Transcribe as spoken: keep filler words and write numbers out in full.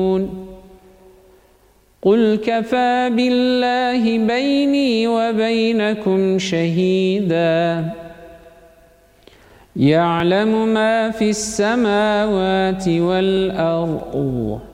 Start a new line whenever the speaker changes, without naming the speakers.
قل كفى بالله بيني وبينكم شهيدا يعلم ما في السماوات والأرض